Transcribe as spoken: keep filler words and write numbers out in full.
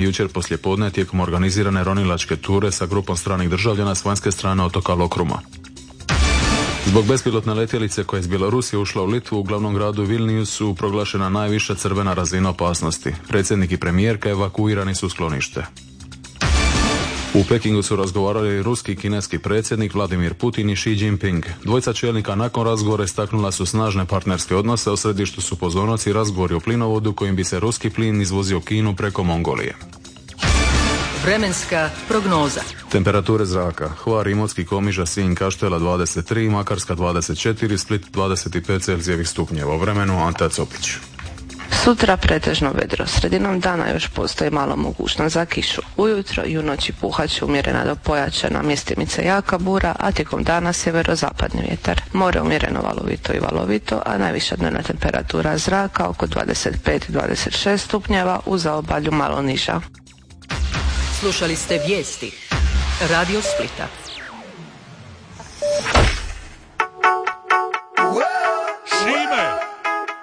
jučer poslijepodne tijekom organizirane ronilačke ture sa grupom stranih državljana s vanjske strane otoka Lokruma. Zbog bespilotne letjelice koja je iz Bjelorusije ušla u Litvu, u glavnom gradu Vilniusu proglašena najviša crvena razina opasnosti. Predsjednik i premijerka evakuirani su u sklonište. U Pekingu su razgovarali ruski i kineski predsjednik Vladimir Putin i Xi Jinping. Dvojica čelnika nakon razgovora istaknula su snažne partnerske odnose, a u središtu su pozornosti razgovori o plinovodu kojim bi se ruski plin izvozio u Kinu preko Mongolije. Vremenska prognoza. Temperature zraka: Hvar, Imotski, Komiža, Sinj, Kaštela dvadeset tri, Makarska dvadeset četiri, Split dvadeset pet Celzijevih stupnjeva. U vremenu Ante Copić. Sutra pretežno vedro, sredinom dana još postoji malo mogućnost za kišu. Ujutro i u noći puhat će umjerena do pojačana, mjestimice jaka bura, a tijekom dana sjeverozapadni vjetar. More umjereno valovito i valovito, a najviša dnevna temperatura zraka oko dvadeset pet do dvadeset šest stupnjeva, u zaobalju malo niža. Slušali ste vijesti Radio Splita.